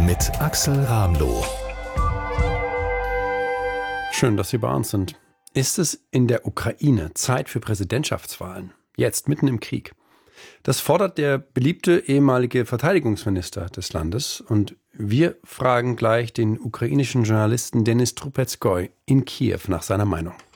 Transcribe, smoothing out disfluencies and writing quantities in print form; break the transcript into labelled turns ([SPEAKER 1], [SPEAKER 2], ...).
[SPEAKER 1] mit Axel Ramloh.
[SPEAKER 2] Schön, dass Sie bei uns sind. Ist es in der Ukraine Zeit für Präsidentschaftswahlen? Jetzt, mitten im Krieg. Das fordert der beliebte ehemalige Verteidigungsminister des Landes. Und wir fragen gleich den ukrainischen Journalisten Denis Trubetskoy in Kiew nach seiner Meinung.